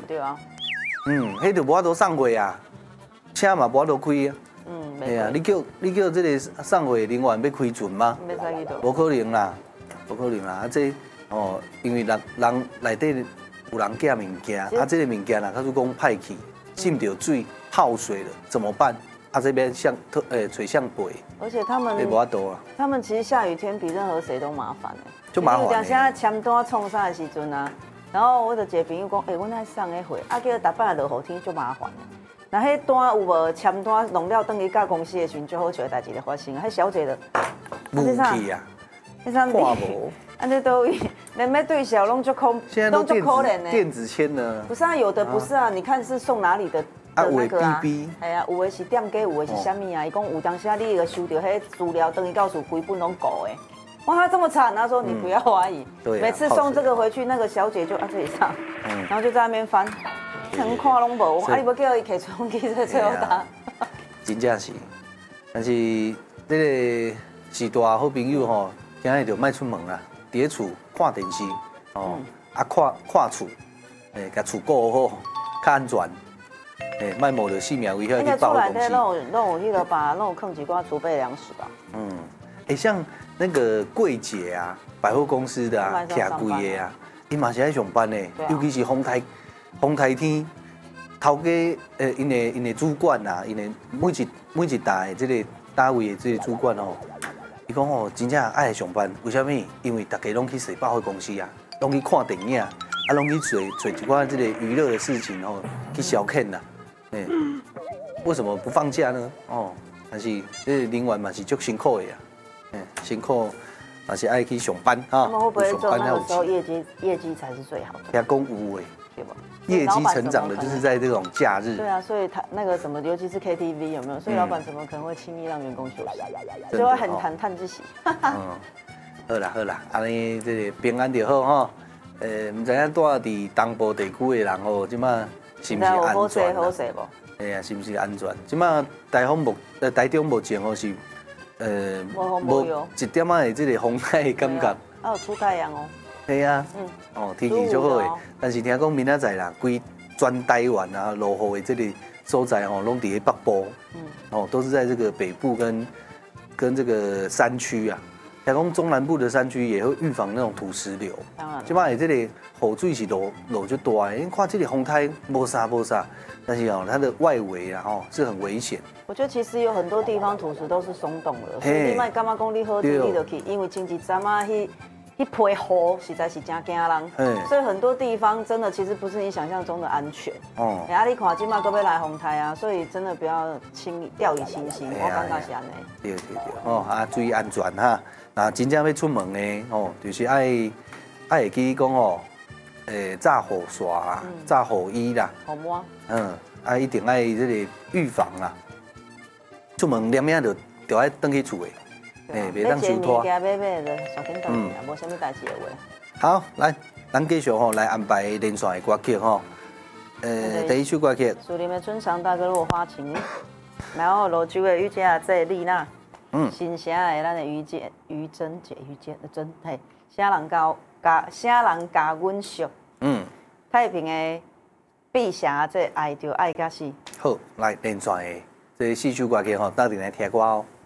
对啊。 迄就无法度送货啊，车嘛无法度开啊。系啊，你叫这个送货人员要开船吗？ 袂使去到。 无可能啦，无可能啦。啊，这因为人内底有人寄物件，啊，这个物件啦，假如讲歹去，浸着水泡水了，怎么办？啊，这边水向北， 而且他们无法度啊。 他们其实下雨天比任何谁都麻烦就麻烦。 有现在签单创啥的时阵啊，然后我的一个朋友讲，阮爱送个货，啊，叫逐摆落雨天就麻烦。那迄单有无签单弄了，等于到公司的时阵，最好笑的代志就发生啊！迄小姐的， 武器啊， 迄啥挂无， 安尼都连要对小拢就空， 现在都电子签了。 不是啊，有的不是啊，你看是送哪里的那个啊？哎呀，有的是店家，有的是虾米啊？伊讲有当时你个收到迄资料，等于告诉规本拢糊的。哇，他这么惨，他说你不要怀疑，每次送这个回去，那个小姐就这里上，然后就在那边翻。全看拢无，啊！你要叫伊摕吹风机在吹好打。 真正是，但是这个是大好朋友吼，今日就卖出门啦，伫咧厝看电视哦，啊看厝，甲厝顾好，较安全，卖冒着性命危险去报公司。 弄有迄个吧，弄有放几寡储备粮食吧。 像那个柜姐啊，百货公司的啊，徛柜的啊，伊嘛是爱上班的，尤其是风台天，头家因的主管啊，因的每一代这个单位的这个主管哦，伊讲哦，真正爱上班，为什么？因为大家拢去洗百货公司啊，拢去看电影，啊，拢去做一寡这个娱乐的事情哦，去消遣啦。为什么不放假呢？但是这人员嘛是足辛苦的呀，辛苦。还是爱去上班啊！ 他们会不会做那个时候业绩才是最好的？ 要讲有诶， 对吧？ 业绩成长的就是在这种假日。 对啊，所以他那个什么，尤其是 KTV 有没有？所以老板怎么可能会轻易让员工休息？就会很叹自喜。 好啦，安尼这个平安就好哈。唔知影住伫东部地区的人哦，即马是不是安全？ 好势不？ 哎呀，是不是安全？即马台中目前哦是。无一点仔的这个风台的感觉。 有出太阳哦。 系啊。天气足好诶，但是听讲明仔载啦，规全台湾啊落雨的这个所在哦，拢伫咧北部。都是在这个北部跟这个山区啊。听讲中南部的山区也会预防那种土石流。 当然。 即摆这个雨水是落就大诶，你看这个风台无啥，但是它的外围啊是很危险。 我觉得其实有很多地方土石都是松动的，所以你莫感觉讲你好地你就去，因为前一阵啊，迄批雨实在是真惊人，所以很多地方真的其实不是你想象中的安全。你看今麦搁要来风台啊，所以真的不要掉以轻心，我感觉是安尼。 对，注意安全哈。那真正要出门呢，就是爱会记讲炸雨伞、炸雨衣啦，一定爱这个预防啦。出门连命就爱回去厝诶，袂当收拖。 买就小心等啊，无啥物代志的话。 好，来，咱继续来安排连续的歌曲第一首歌曲。 树林的春长大哥落花情，然后罗州的遇见这丽娜，新城的咱的于珍姐，嘿，啥人教阮熟，太平的碧霞这爱就爱甲死。 好，来连续的这4首歌曲等阵来听歌哦。